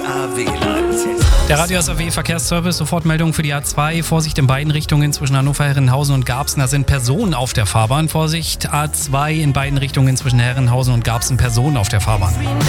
Der Radio SAW Verkehrsservice, Sofortmeldung für die A2. Vorsicht in beiden Richtungen zwischen Hannover, Herrenhausen und Garbsen. Da sind Personen auf der Fahrbahn. Vorsicht, A2 in beiden Richtungen zwischen Herrenhausen und Garbsen. Personen auf der Fahrbahn.